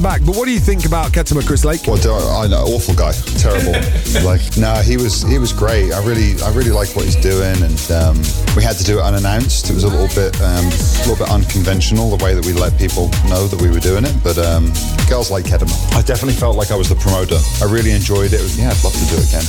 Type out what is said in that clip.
back. But what do you think about Ketama, Chris Lake? Well, I know, awful guy, terrible. He was great. I really like what he's doing, and we had to do it unannounced. It was a little bit unconventional the way that we let people know that we were doing it. But girls like Ketama. I definitely felt like I was the promoter. I really enjoyed it. I'd love to do it again.